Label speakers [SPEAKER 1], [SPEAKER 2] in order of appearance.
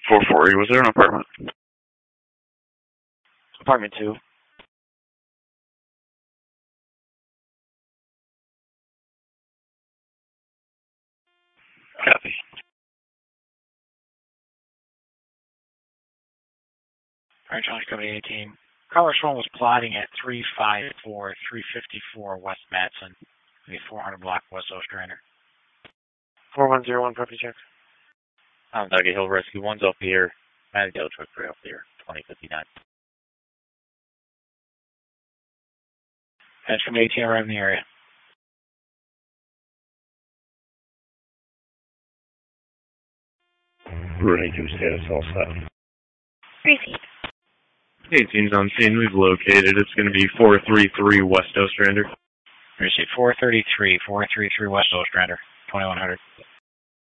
[SPEAKER 1] 440, was there an apartment?
[SPEAKER 2] Apartment 2.
[SPEAKER 1] Copy.
[SPEAKER 2] Alright, Charlie Company 18. Caller phone was plotting at 354, 354 West Matson, the 400 block West Ostrander.
[SPEAKER 3] 4101, property check.
[SPEAKER 4] Nugget Hill Rescue 1's up here. Matadale Truck 3 up here, 2059.
[SPEAKER 2] That's from 18 arrived in the area.
[SPEAKER 5] Ranger status all set.
[SPEAKER 6] Receipt.
[SPEAKER 1] 18's on scene. We've located. It's going to be 433 West Ostrander.
[SPEAKER 2] Receipt 433 West Ostrander, 2100.